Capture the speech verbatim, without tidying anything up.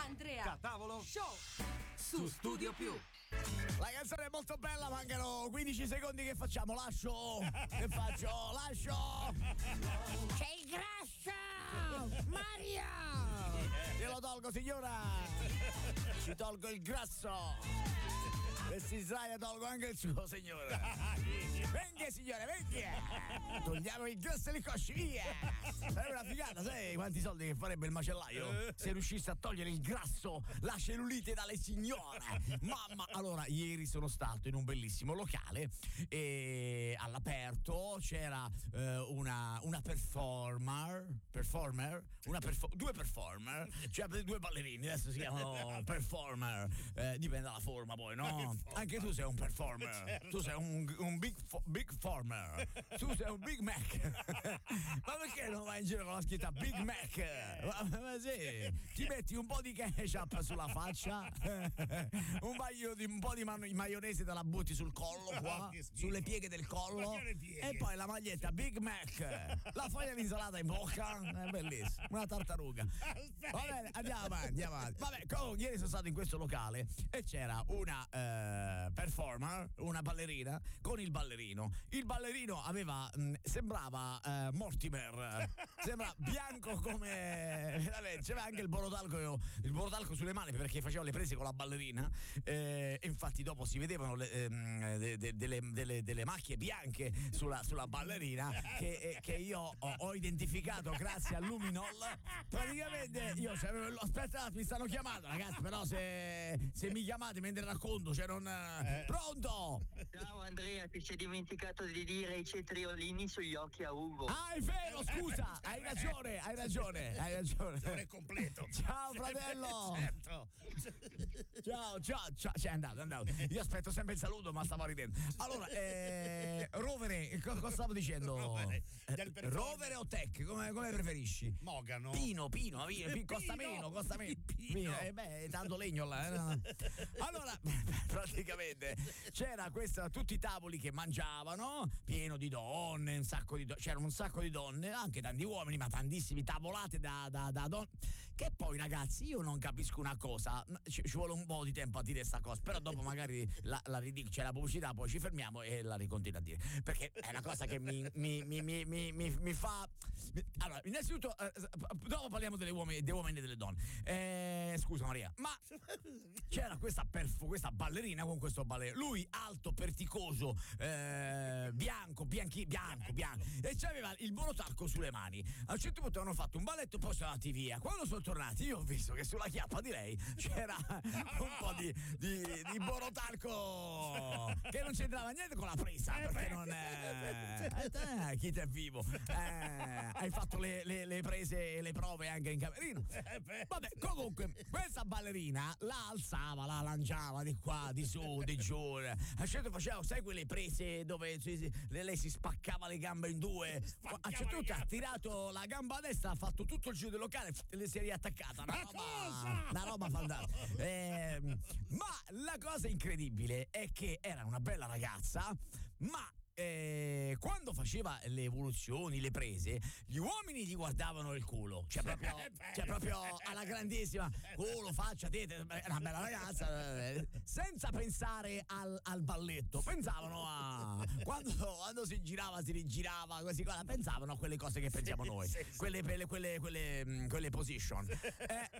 Andrea Catavolo Show su Studio Più. La canzone è molto bella, mancano quindici secondi che facciamo, lascio, che faccio, lascio. C'è il grasso, Mario. Glielo tolgo, signora. Ci tolgo il grasso. E si sdraia, tolgo anche il suo, signore. Venga, signore, venga. Togliamo il grasso e le cosce, via. Sarebbe una figata, sai quanti soldi che farebbe il macellaio se riuscisse a togliere il grasso, la cellulite dalle signore. Mamma, allora, ieri sono stato in un bellissimo locale e all'aperto c'era eh, una, una performer, performer, una perfo- due performer, cioè due ballerini, adesso si chiamano performer, eh, dipende dalla forma poi, no? Anche tu sei un performer, certo. Tu sei un, un big, fo- big former, tu sei un Big Mac. Ma perché non vai in giro con la scritta Big Mac? Ma, ma sì, ti metti un po' di ketchup sulla faccia, un, paio di, un po' di man- maionese te la butti sul collo qua, sulle pieghe del collo, e poi la maglietta Big Mac, la foglia di insalata in bocca, è bellissimo, una tartaruga. Va bene, andiamo avanti, andiamo avanti. Vabbè, comunque ieri sono stato in questo locale e c'era una eh, performer, una ballerina con il ballerino. Il ballerino aveva mh, sembrava eh, Mortimer, sembra bianco come veramente, c'era anche il borotalco, il borotalco sulle mani perché faceva le prese con la ballerina, eh, e infatti dopo si vedevano le, ehm, de, de, delle, delle, delle macchie bianche sulla, sulla ballerina che, eh, che io ho, ho identificato grazie al luminol. Praticamente io cioè, aspetta, mi stanno chiamando ragazzi, però se, se mi chiamate mentre racconto cioè non eh. Pronto? Ciao Andrea, ti sei dimenticato di dire i cetriolini sugli occhi a Ugo. Ah, è vero, scusa, hai ragione, hai ragione, hai ragione. Non è completo. Ciao fratello. Certo. Ciao, ciao, ciao, c'è andato, è andato. Io aspetto sempre il saluto, ma stavo ridendo. Allora, eh, Rovere, co- cosa stavo dicendo? Rovere, del Eh, Rovere o Tech? Come, come preferisci? Mogano. Pino, Pino, Pino, Pino costa Pino. meno, costa meno. Pino. Eh, beh, tanto legno là. Eh, no. Allora, praticamente c'era questa, tutti i tavoli che mangiavano, pieno di donne, un sacco di donne, c'erano un sacco di donne, anche tanti uomini, ma tantissimi tavolate da, da, da donne. Che poi, ragazzi, io non capisco una cosa, ci, ci vuole un po' di tempo a dire sta cosa, però dopo magari la, la ridico, c'è la pubblicità, poi ci fermiamo e la ricontinuo a dire, perché è una cosa che mi, mi, mi, mi, mi, mi, mi fa. Allora, innanzitutto, eh, dopo parliamo delle uomini, dei uomini e delle donne. Eh, scusa Maria, ma c'era questa, perf- questa ballerina con questo ballerino, lui alto, perticoso, eh, bianco, bianchi, bianco, bianco, e c'aveva il borotalco sulle mani. A un certo punto hanno fatto un balletto, poi sono andati via. Quando sono tornati, io ho visto che sulla chiappa di lei c'era un po' di, di, di borotalco che non c'entrava niente con la presa, perché non è. Eh, eh, chi te è vivo? Eh, hai fatto le, le, le prese e le prove anche in camerino. Vabbè, comunque, questa ballerina la alzava, la lanciava di qua, di su, di giù. A un certo faceva, sai quelle prese dove si, si, lei si spaccava le gambe in due? A un certo punto ha tirato la gamba a destra, ha fatto tutto il giro del locale e le si è riattaccata. Una roba, cosa? una roba fantastica. Eh, ma la cosa incredibile è che era una bella ragazza, ma Eh, quando faceva le evoluzioni, le prese, gli uomini gli guardavano il culo, cioè proprio, cioè proprio alla grandissima, culo, faccia, tete, una bella ragazza, eh, senza pensare al, al balletto, pensavano a quando, quando si girava, si rigirava, così, pensavano a quelle cose che pensiamo noi, quelle, quelle, quelle, quelle, quelle position. Eh,